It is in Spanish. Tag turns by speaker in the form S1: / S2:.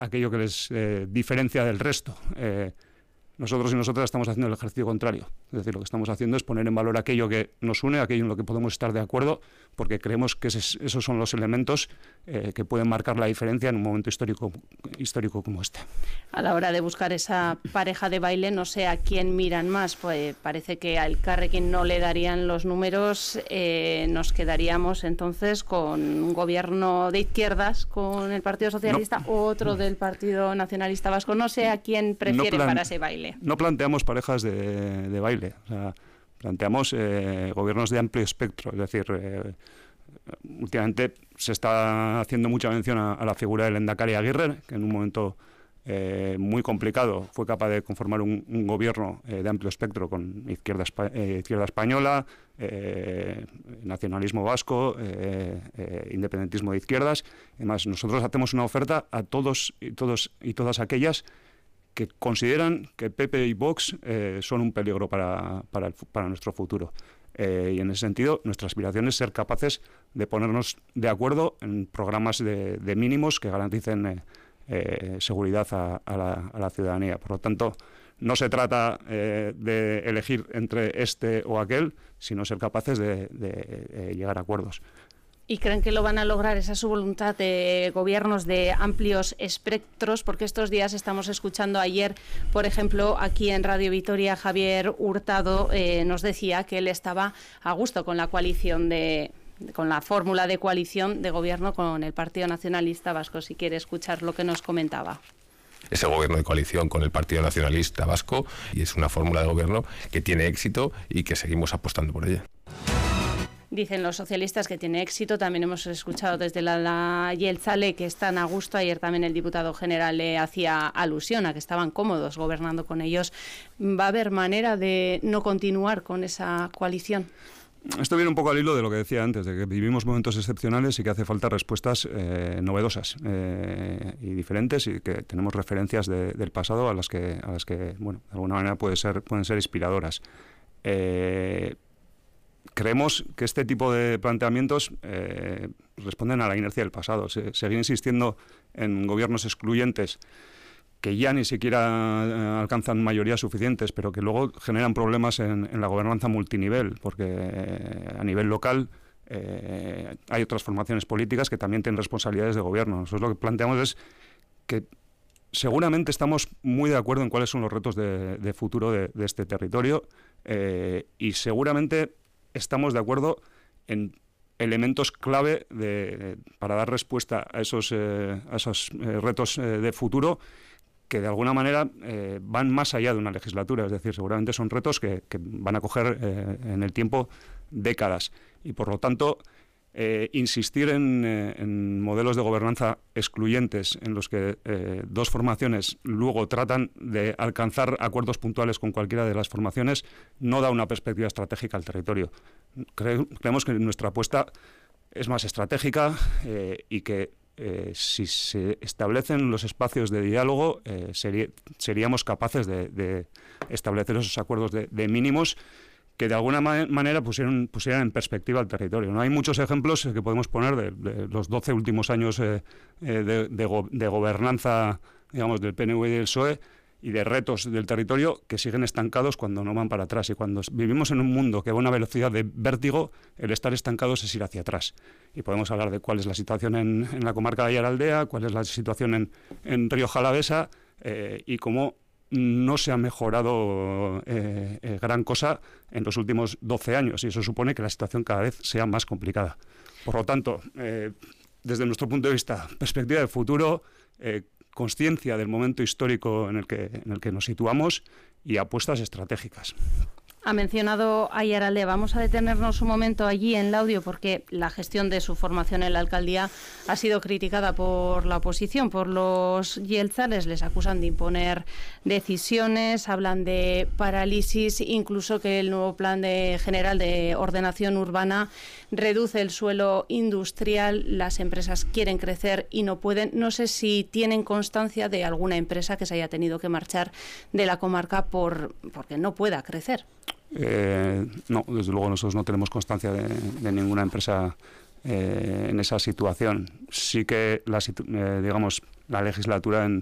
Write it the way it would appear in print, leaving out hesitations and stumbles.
S1: aquello que les diferencia del resto. Nosotros y nosotras estamos haciendo el ejercicio contrario. Es decir, lo que estamos haciendo es poner en valor aquello que nos une, aquello en lo que podemos estar de acuerdo, porque creemos que esos son los elementos que pueden marcar la diferencia en un momento histórico como este.
S2: A la hora de buscar esa pareja de baile, no sé a quién miran más. Pues parece que al Elkarrekin no le darían los números. Nos quedaríamos entonces con un gobierno de izquierdas, con el Partido Socialista, o otro del Partido Nacionalista Vasco. No sé a quién prefiere para ese baile.
S1: No planteamos parejas de baile, o sea, planteamos gobiernos de amplio espectro, es decir, últimamente se está haciendo mucha mención a la figura del Lehendakari Aguirre, que en un momento muy complicado fue capaz de conformar un gobierno de amplio espectro con izquierda española, nacionalismo vasco, independentismo de izquierdas. Además, nosotros hacemos una oferta a todos y todas aquellas que consideran que PP y Vox son un peligro para nuestro futuro. Y en ese sentido, nuestra aspiración es ser capaces de ponernos de acuerdo en programas de mínimos que garanticen seguridad a la ciudadanía. Por lo tanto, no se trata de elegir entre este o aquel, sino ser capaces de llegar a acuerdos.
S2: ¿Y creen que lo van a lograr? ¿Esa es su voluntad de gobiernos de amplios espectros? Porque estos días estamos escuchando, ayer, por ejemplo, aquí en Radio Vitoria, Javier Hurtado nos decía que él estaba a gusto con la coalición con la fórmula de coalición de gobierno con el Partido Nacionalista Vasco. Si quiere escuchar lo que nos comentaba.
S3: Ese gobierno de coalición con el Partido Nacionalista Vasco, y es una fórmula de gobierno que tiene éxito y que seguimos apostando por ella.
S2: Dicen los socialistas que tiene éxito. También hemos escuchado desde la Jeltzale que están a gusto. Ayer también el diputado general le hacía alusión a que estaban cómodos gobernando con ellos. ¿Va a haber manera de no continuar con esa coalición?
S1: Esto viene un poco al hilo de lo que decía antes, de que vivimos momentos excepcionales y que hace falta respuestas novedosas y diferentes, y que tenemos referencias del pasado a las que bueno, de alguna manera pueden ser inspiradoras. Creemos que este tipo de planteamientos responden a la inercia del pasado. Seguir insistiendo en gobiernos excluyentes que ya ni siquiera alcanzan mayorías suficientes, pero que luego generan problemas en la gobernanza multinivel, porque a nivel local hay otras formaciones políticas que también tienen responsabilidades de gobierno. Nosotros lo que planteamos es que seguramente estamos muy de acuerdo en cuáles son los retos de futuro de este territorio, y seguramente estamos de acuerdo en elementos clave para dar respuesta a esos retos de futuro, que de alguna manera van más allá de una legislatura. Es decir, seguramente son retos que van a coger en el tiempo décadas, y por lo tanto insistir en modelos de gobernanza excluyentes en los que dos formaciones luego tratan de alcanzar acuerdos puntuales con cualquiera de las formaciones no da una perspectiva estratégica al territorio. Creemos que nuestra apuesta es más estratégica, y que si se establecen los espacios de diálogo seríamos capaces de establecer esos acuerdos de mínimos que de alguna manera pusieran en perspectiva al territorio. ¿No? Hay muchos ejemplos que podemos poner de los 12 últimos años de gobernanza, digamos, del PNV y del PSOE, y de retos del territorio que siguen estancados cuando no van para atrás. Y cuando vivimos en un mundo que va a una velocidad de vértigo, el estar estancados es ir hacia atrás. Y podemos hablar de cuál es la situación en la comarca de Aiaraldea, cuál es la situación en Rioja Alavesa, y cómo no se ha mejorado gran cosa en los últimos 12 años, y eso supone que la situación cada vez sea más complicada. Por lo tanto, desde nuestro punto de vista, perspectiva de futuro, consciencia del momento histórico en el que nos situamos y apuestas estratégicas.
S2: Ha mencionado Aiaraldea. Vamos a detenernos un momento allí en Laudio, porque la gestión de su formación en la alcaldía ha sido criticada por la oposición, por los jeltzales. Les acusan de imponer decisiones, hablan de parálisis, incluso que el nuevo plan general de ordenación urbana reduce el suelo industrial. Las empresas quieren crecer y no pueden. No sé si tienen constancia de alguna empresa que se haya tenido que marchar de la comarca porque no pueda crecer.
S1: No, desde luego nosotros no tenemos constancia de ninguna empresa en esa situación. Sí que, digamos, la legislatura en